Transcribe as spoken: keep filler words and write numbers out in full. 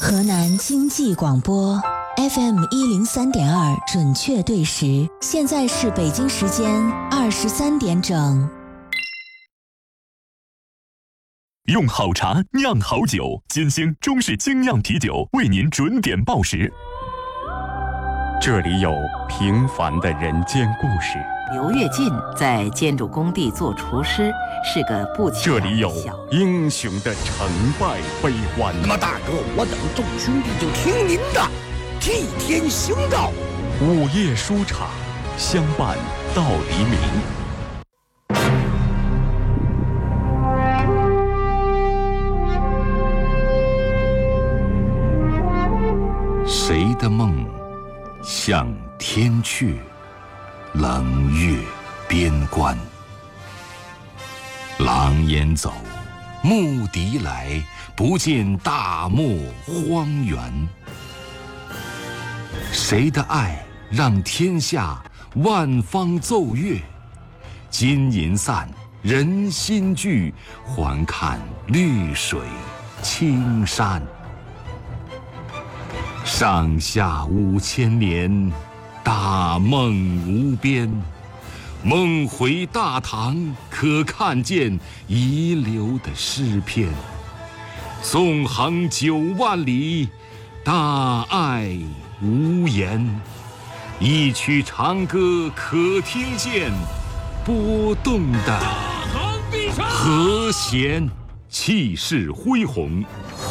河南经济广播 F M 一零三点二准确对时，现在是北京时间二十三点整。 用好茶酿好酒，金星中式精酿啤酒为您准点报时。 这里有平凡的人间故事。 刘跃进在建筑工地做厨师，是个不起眼的小。 这里有英雄的成败悲欢。 那么大哥，我等众兄弟就听您的，替天行道。 午夜书场，相伴到黎明。 谁的梦向天阙，冷月边关。狼烟走，牧笛来，不见大漠荒原。谁的爱让天下万方奏乐？金银散，人心聚，还看绿水青山。上下五千年，大梦无边。梦回大唐，可看见遗留的诗篇。纵横九万里，大爱无言。一曲长歌可听见，波动的和弦，气势恢宏，